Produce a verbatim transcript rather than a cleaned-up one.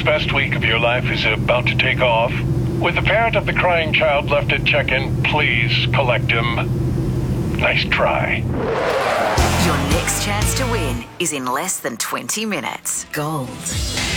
best week of your life is about to take off. With the parent of the crying child left at check-in, please collect him. Nice try. Your next chance to win is in less than twenty minutes. Gold